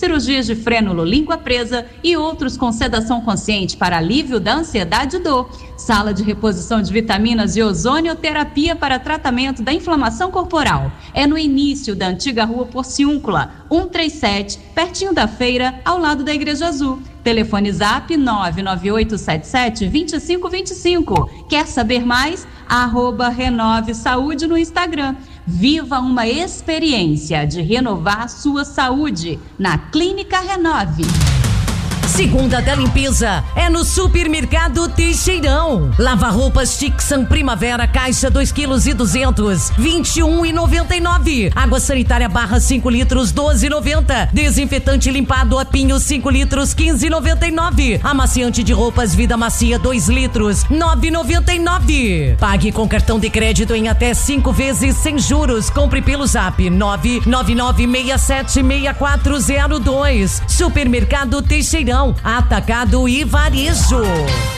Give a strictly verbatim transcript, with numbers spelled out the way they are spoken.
cirurgias de frênulo, língua presa e outros com sedação consciente para alívio da ansiedade e dor. Sala de reposição de vitaminas e ozonioterapia para tratamento da inflamação corporal. É no início da antiga rua Porciúncula, cento e trinta e sete, pertinho da feira, ao lado da Igreja Azul. Telefone Zap nove nove oito sete sete, dois cinco dois cinco. Quer saber mais? Arroba Renove Saúde no Instagram. Viva uma experiência de renovar sua saúde na Clínica Renove. Segunda da limpeza é no Supermercado Teixeirão. Lava roupas Tixan Primavera, caixa dois quilos e duzentos, vinte e um e noventa e nove. Água sanitária barra cinco litros, doze e noventa. Desinfetante limpado a pinho cinco litros, quinze e noventa e nove. Amaciante de roupas Vida Macia dois litros, nove e noventa e nove. Pague com cartão de crédito em até cinco vezes sem juros. Compre pelo Zap nove nove nove seis sete seis quatro zero dois. Supermercado Teixeirão, atacado e varejo.